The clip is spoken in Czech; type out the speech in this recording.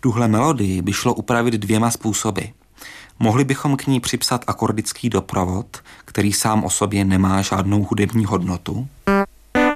Tuhle melodii by šlo upravit dvěma způsoby. Mohli bychom k ní připsat akordický doprovod, který sám o sobě nemá žádnou hudební hodnotu.